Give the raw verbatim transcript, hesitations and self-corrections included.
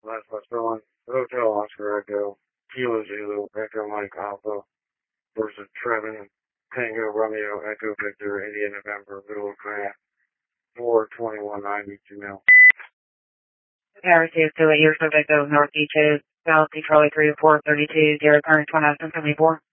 Last bus going. Hotel Oscar Echo. Kilo Zulu Echo Mike Alpha versus Trevin Tango Romeo Echo Victor India November Middle Grant four twenty-one ninety Gmail. I received two eight years of Echo Northeast two Galaxy Charlie three four thirty two zero current one out seventy four.